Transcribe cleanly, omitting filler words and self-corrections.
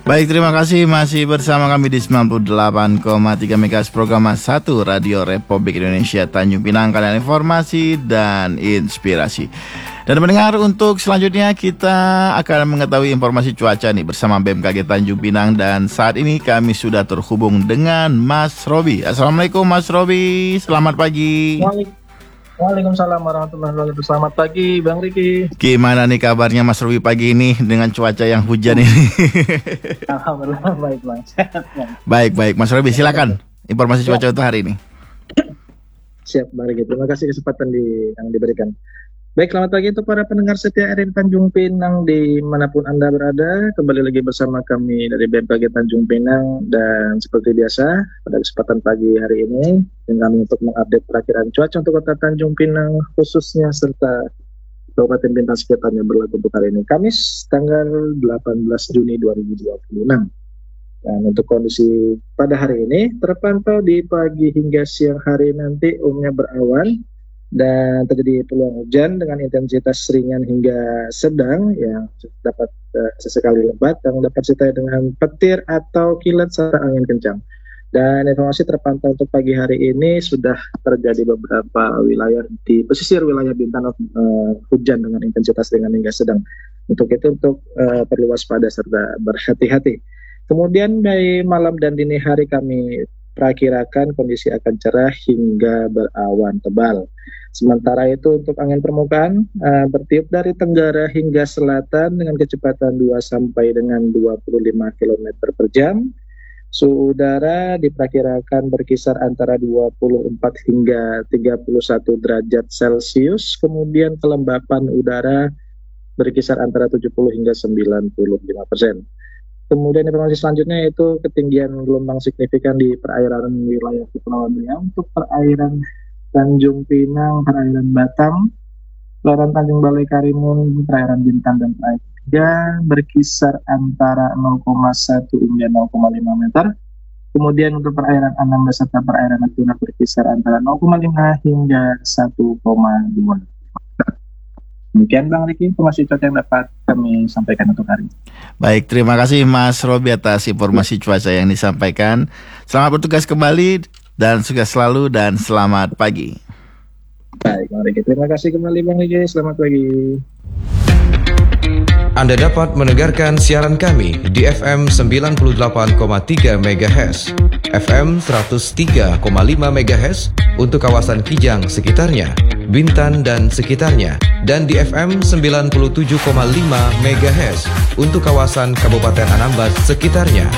Baik, terima kasih masih bersama kami di 98,3 MHz program 1 Radio Republik Indonesia Tanjung Pinang, kalian informasi dan inspirasi. Dan mendengar, untuk selanjutnya kita akan mengetahui informasi cuaca nih bersama BMKG Tanjung Pinang, dan saat ini kami sudah terhubung dengan Mas Robi. Assalamualaikum Mas Robi, selamat pagi. Waalaikumsalam warahmatullahi wabarakatuh. Selamat pagi Bang Riki. Gimana nih kabarnya Mas Robi pagi ini dengan cuaca yang hujan ini? Alhamdulillah baik Bang. Baik Mas Robi, silakan informasi cuaca untuk hari ini. Siap Bang Riki, terima kasih kesempatan yang diberikan. Baik, selamat pagi untuk para pendengar setia RRI Tanjung Pinang dimanapun Anda berada. Kembali lagi bersama kami dari BMKG Tanjung Pinang, dan seperti biasa pada kesempatan pagi hari ini dengan untuk mengupdate perakiraan cuaca untuk kota Tanjung Pinang khususnya serta Kabupaten Bintan sekitarnya berlaku untuk hari ini, Kamis tanggal 18 Juni 2026. Dan untuk kondisi pada hari ini terpantau di pagi hingga siang hari nanti umumnya berawan dan terjadi peluang hujan dengan intensitas ringan hingga sedang yang dapat sesekali lebat yang dapat disertai dengan petir atau kilat serta angin kencang. Dan informasi terpantau untuk pagi hari ini sudah terjadi beberapa wilayah di pesisir wilayah Bintan hujan dengan intensitas ringan hingga sedang. Untuk itu perlu waspada serta berhati-hati. Kemudian dari malam dan dini hari kami perakirakan kondisi akan cerah hingga berawan tebal. Sementara itu untuk angin permukaan bertiup dari tenggara hingga selatan dengan kecepatan 2 sampai dengan 25 km per jam. Suhu udara diperkirakan berkisar antara 24 hingga 31 derajat Celcius. Kemudian kelembapan udara berkisar antara 70 hingga 95%. Kemudian informasi selanjutnya yaitu ketinggian gelombang signifikan di perairan wilayah Kepulauan Riau. Untuk perairan Tanjung Pinang, perairan Batam, perairan Tanjung Balai Karimun, perairan Bintan dan perairan Tiga berkisar antara 0,1 hingga 0,5 meter. Kemudian untuk perairan Anambas serta perairan Natuna berkisar antara 0,5 hingga 1,2 meter. Demikian Bang Riki, informasi cuaca yang dapat kami sampaikan untuk hari ini. Baik, terima kasih Mas Robi atas informasi cuaca yang disampaikan. Selamat bertugas kembali dan sukses selalu dan selamat pagi. Baik Bang Riki, terima kasih kembali Bang Riki, selamat pagi. Anda dapat mendengarkan siaran kami di FM 98,3 MHz, FM 103,5 MHz untuk kawasan Kijang sekitarnya, Bintan dan sekitarnya, dan di FM 97,5 MHz untuk kawasan Kabupaten Anambas sekitarnya.